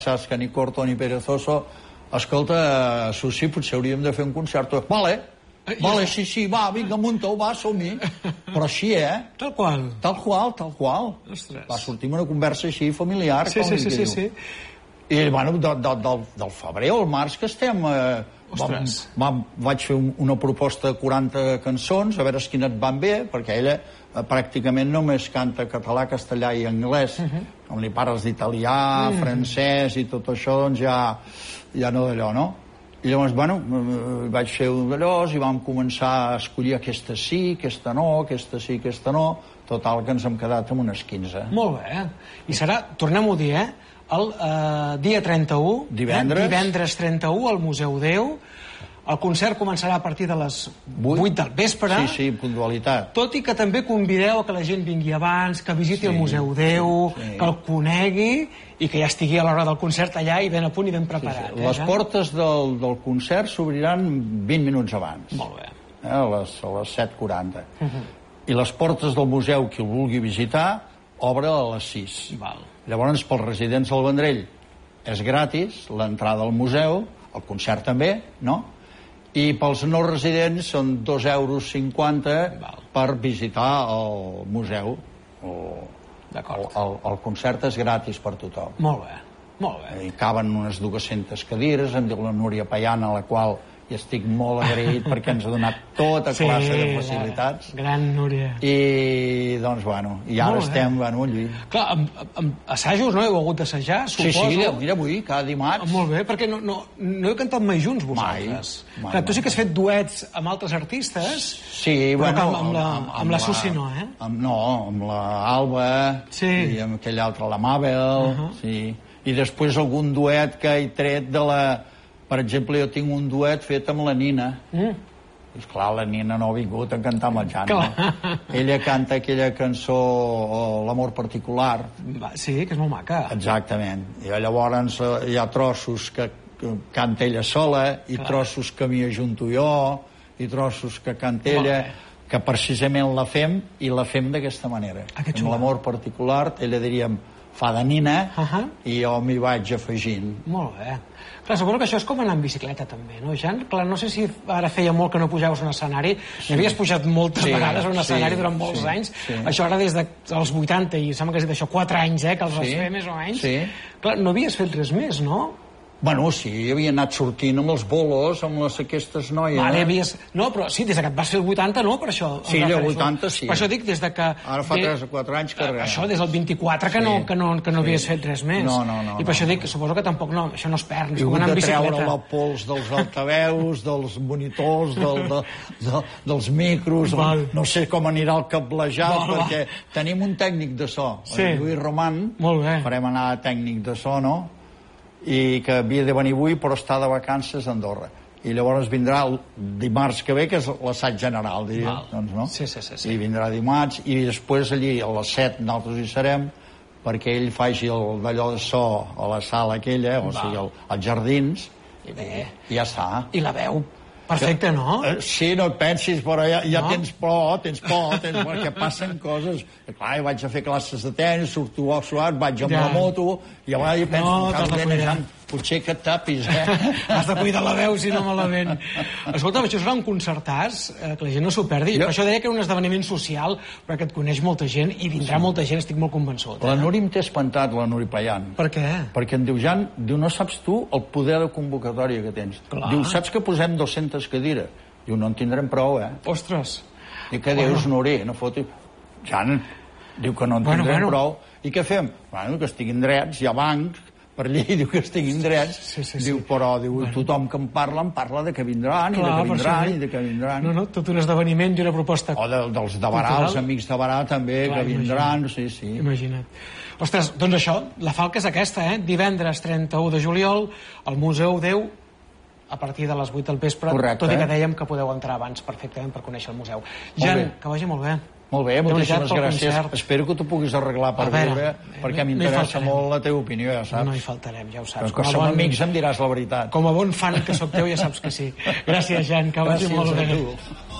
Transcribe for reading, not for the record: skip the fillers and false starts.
saps que ni corto ni perezoso. Escolta, Susi, potser hauríem de fer un concert. Vale, sí, va, vinga, munta-ho, va, som-hi. Però així, Tal qual. Tal qual. Ostres. Va sortir una conversa així familiar. Sí. I, bueno, del febrer o el març que estem... Vaig fer una proposta de 40 cançons, a veure quines et van bé, perquè ella pràcticament només canta català, castellà i anglès. Com li parles d'italià, francès i tot això, doncs ja no d'allò, no? I llavors, bueno, vaig fer un d'allò i vam començar a escollir aquesta sí, aquesta no, aquesta sí, aquesta no. Total, que ens hem quedat amb unes 15. Molt bé. I serà, tornem-ho a dir, el dia 31, divendres 31, al Museu Déu. El concert començarà a partir de les 8 del vespre. Sí, puntualitat. Tot i que també convideu a que la gent vingui abans, que visiti el Museu Déu, que el conegui i que ja estigui a l'hora del concert allà i ben a punt i ben preparat. Les portes del concert s'obriran 20 minuts abans. Molt bé. A les 7:40. I les portes del museu, qui el vulgui visitar, obre a les 6. Llavors, pels residents del Vendrell és gratis l'entrada al museu, el concert també, no? I pels no residents són 2,50 € per visitar el museu. El concert és gratis per tothom. Molt bé. Hi caben unes 200 cadires, em diu la Núria Payana, a la qual i estic molt agraït perquè ens ha donat tota classe de facilitats. Gran Núria. I, doncs, bueno, i ara estem, bueno, allí. Clar, amb assajos, no? Heu hagut d'assajar, suposo? Sí, mira, avui, cada dimarts. Molt bé, perquè no heu cantat mai junts, vosaltres. Mai. Tu sí que has fet duets amb altres artistes, però amb la Susi no, No, amb l'Alba i amb aquell altre, la Mabel, i després algun duet que he tret de la... Per exemple, jo tinc un duet fet amb la Nina. Esclar, la Nina no ha vingut a cantar amb el Jan. Ella canta aquella cançó, L'amor particular. Sí, que és molt maca. Exactament. I llavors hi ha trossos que canta ella sola, i trossos que m'hi ajunto jo, i trossos que canta ella, que precisament la fem, i la fem d'aquesta manera. Amb l'amor particular, ella diríem, fa de Nina, i jo m'hi vaig afegint. Molt bé. Clar, suposo que això és com anar en bicicleta també, no, Jan? Clar, no sé si ara feia molt que no pujaves a un escenari, n'havies pujat moltes vegades a un escenari durant molts anys, això ara des dels 80, i sembla que has dit això, 4 anys, que els vas fer més o menys. Clar, no havies fet res més, no? Bueno, sí, havia anat sortint amb els bolos, amb aquestes noies. No, però sí, des que et vas fer el 80, no, per això. Sí, el 80, sí. Per això dic, des de que... Ara fa 3 o 4 anys que res. Això, des del 24, que no havies fet res més. No. I per això dic, suposo que tampoc no, això no es perd, és com anar en bicicleta. He hagut de treure la pols dels altaveus, dels monitors, dels micros, no sé com anirà el cablejat, perquè tenim un tècnic de so, el Lluís Roman, farem anar a tècnic de so, no? I que havia de venir avui però està de vacances a Andorra, i llavors vindrà el dimarts que ve, que és l'assaig general, diria, doncs, no? Sí. I vindrà dimarts, i després allí a les 7 nosaltres hi serem perquè ell faci d'allò de so a la sala aquella, o sigui, als jardins, i ja està. I la veu perfecte, no? Sí, no et pensis, però ja tens por, perquè passen coses. Clar, jo vaig a fer classes de tenis, surto suat, vaig amb la moto, i a vegades penso, potser que et tapis, Has de cuidar la veu, si no malament. Escolta, això serà un concertàs, que la gent no s'ho perdi. Per això deia que era un esdeveniment social, perquè et coneix molta gent, i vindrà molta gent, estic molt convençut. La Núria em té espantat, la Núria Payan. Per què? Perquè em diu, Jan, no saps tu el poder de convocatòria que tens. Diu, saps que posem 200 cadires? Diu, no en tindrem prou, Ostres. I què dius, Núria? No foti... Jan, diu que no en tindrem prou. I què fem? Bueno, que estiguin drets, hi ha bancs, per llei diu que estiguin drets, diu, però tothom que em parla de que vindran, i de que vindran. No, tot un esdeveniment i una proposta. O dels de Barà, els amics de Barà també, que vindran, sí. Imagina't. Ostres, doncs això, la falca és aquesta, divendres 31 de juliol, al Museu Déu, a partir de les 8 del vespre, tot i que dèiem que podeu entrar abans perfectament per conèixer el museu. Jan, que vagi molt bé. Molt bé, moltíssimes gràcies. Espero que t'ho puguis arreglar per veure, perquè m'interessa molt la teva opinió, ja saps. No hi faltarem, ja ho saps. Però que som amics em diràs la veritat. Com a bon fan que sóc teu, ja saps que sí. Gràcies, Jan, que vagi molt bé. Gràcies a tu.